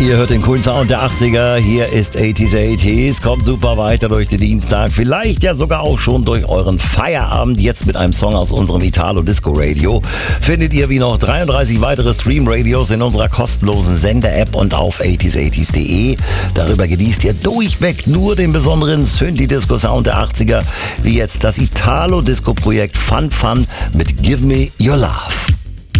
Ihr hört den coolen Sound der 80er. Hier ist 80s 80s. Kommt super weiter durch den Dienstag. Vielleicht ja sogar auch schon durch euren Feierabend. Jetzt mit einem Song aus unserem Italo Disco Radio. Findet ihr wie noch 33 weitere Stream-Radios in unserer kostenlosen Sender-App und auf 80s80s.de. Darüber genießt ihr durchweg nur den besonderen Synthi-Disco-Sound der 80er. Wie jetzt das Italo Disco-Projekt Fun Fun mit Give Me Your Love.